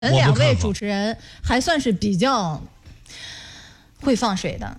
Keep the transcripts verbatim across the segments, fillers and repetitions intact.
两位主持人还算是比较会放水的。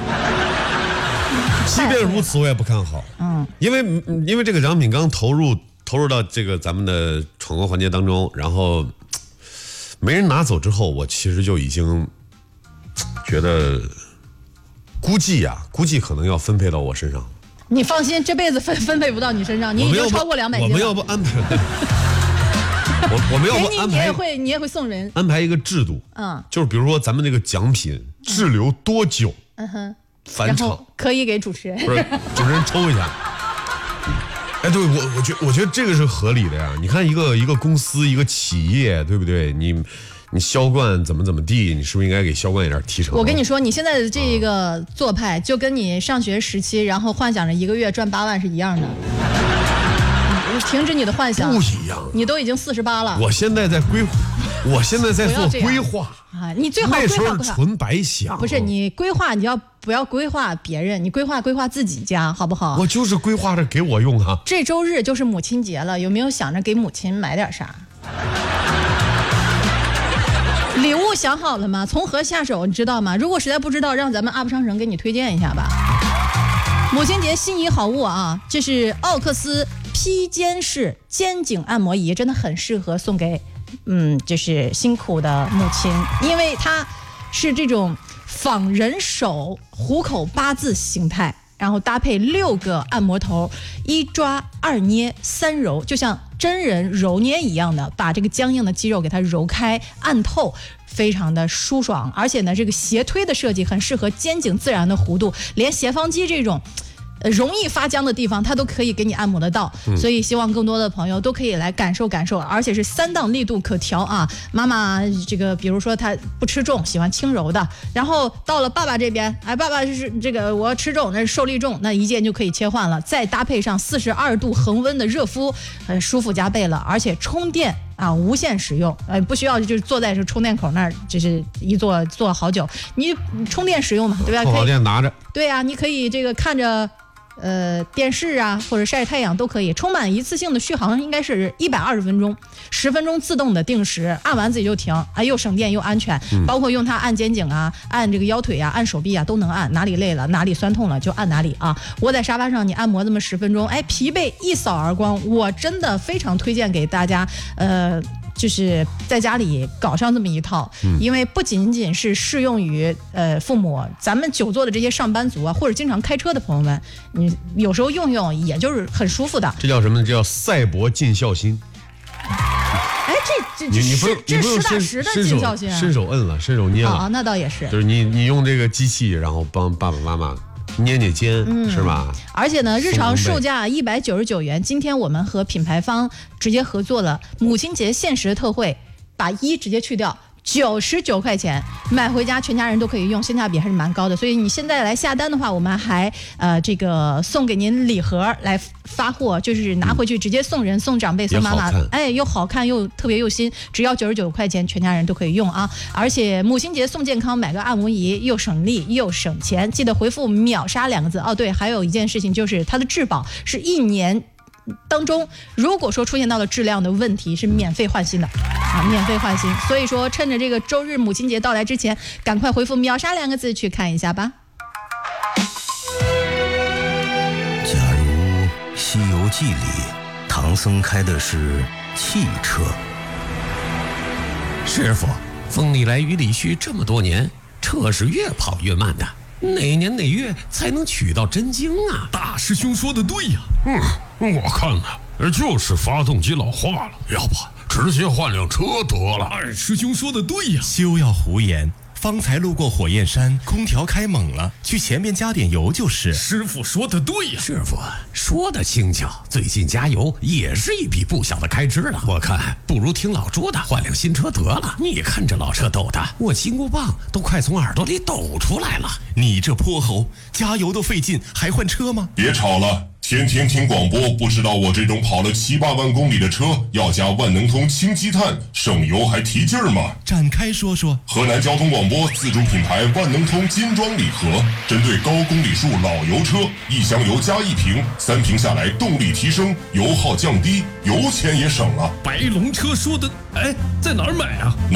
即便如此，我也不看好。嗯，因为因为这个奖品刚投入投入到这个咱们的闯关环节当中，然后没人拿走之后，我其实就已经觉得估计呀、啊，估计可能要分配到我身上。 你放心，这辈子分分配不到你身上，你已经超过两百斤了。 我们要不安排？我我们要不安排？ 你也会你也会送人？ 安排一个制度，嗯，就是比如说咱们这个奖品滞留多久？嗯哼，返场可以给主持人， 不是主持人抽一下。哎，对我我觉我觉得这个是合理的呀。你看一个一个公司一个企业，对不对？你。你销冠怎么怎么地，你是不是应该给销冠一点提成？ 我跟你说，你现在的这个做派，就跟你上学时期，然后幻想着一个月赚八万是一样的。你停止你的幻想， 不一样。 你都已经四十八了。 我现在在规，我现在在做规划啊。你最好规划规划。 那时候纯白想。 不是你规划，你要不要规划别人？你规划规划自己家，好不好？ 我就是规划着给我用啊。 这周日就是母亲节了，有没有想着给母亲买点啥？礼物想好了吗？从何下手？你知道吗？如果实在不知道，让咱们阿布商城给你推荐一下吧。母亲节心仪好物啊，这是奥克斯披肩式肩颈按摩仪，真的很适合送给嗯，就是辛苦的母亲，因为它是这种仿人手虎口八字形态，然后搭配六个按摩头，一抓二捏三揉，就像真人揉捏一样的，把这个僵硬的肌肉给它揉开按透，非常的舒爽。而且呢，这个斜推的设计很适合肩颈自然的弧度，连斜方肌这种呃容易发僵的地方它都可以给你按摩得到、嗯、所以希望更多的朋友都可以来感受感受，而且是三档力度可调啊。妈妈这个比如说她不吃重，喜欢轻柔的，然后到了爸爸这边，哎，爸爸是这个我吃重，那是受力重，那一键就可以切换了，再搭配上四十二度恒温的热敷，很舒服加倍了。而且充电啊，无线使用，呃，不需要就是坐在这充电口那儿，就是一坐坐好久，你充电使用嘛，对吧？ 充好电拿着。 对啊，你可以这个看着。呃，电视啊，或者晒太阳都可以。充满一次性的续航应该是一百二十分钟，十分钟自动的定时，按完自己就停，啊，又省电又安全。嗯、包括用它按肩颈啊，按这个腰腿啊，按手臂啊，都能按。哪里累了，哪里酸痛了就按哪里啊。窝在沙发上，你按摩这么十分钟，哎，疲惫一扫而光。我真的非常推荐给大家，呃。就是在家里搞上这么一套，因为不仅仅是适用于呃父母，咱们久坐的这些上班族啊，或者经常开车的朋友们，你有时候用用也就是很舒服的。 这叫什么呢？这叫赛博尽孝心。 哎，这这你你不是这实打实的尽孝心啊！ 伸手摁了，伸手捏了。 啊，那倒也是。 就是你你用这个机器，然后帮爸爸妈妈捏捏肩、嗯、是吧？ 而且呢，日常售价一百九十九元，今天我们和品牌方直接合作了母亲节限时特惠，把一直接去掉。九十九块钱买回家，全家人都可以用，性价比还是蛮高的。所以你现在来下单的话，我们还呃这个送给您礼盒来发货，就是拿回去直接送人、送长辈、送妈妈，哎，又好看又特别又新，只要九十九块钱，全家人都可以用啊！而且母亲节送健康，买个按摩仪又省力又省钱，记得回复秒杀两个字哦。对，还有一件事情就是它的质保是一年。当中如果说出现到了质量的问题，是免费换新的啊，免费换新。所以说趁着这个周日母亲节到来之前，赶快回复秒杀两个字去看一下吧。 假如《西游记》里唐僧开的是汽车， 师傅，风里来雨里去这么多年，车是越跑越慢的，哪年哪月才能取到真经啊？ 大师兄说的对呀、啊，嗯，我看呢，就是发动机老化了，要不直接换辆车得了。二师兄说的对呀、啊， 休要胡言。方才路过火焰山，空调开猛了，去前面加点油就是。 师傅说的对呀、 啊，师傅说的轻巧，最近加油也是一笔不小的开支了。我看不如听老朱的，换辆新车得了。你看这老车抖的，我金箍棒都快从耳朵里抖出来了。 你这泼猴，加油都费劲，还换车吗？ 别吵了。 天天听广播，不知道我这种跑了七八万公里的车要加万能通氢积碳，省油还提劲儿吗？ 展开说说。 河南交通广播自主品牌万能通金装礼盒，针对高公里数老油车，一箱油加一瓶，三瓶下来动力提升，油耗降低，油钱也省了。 白龙车说的，哎，在哪儿买啊？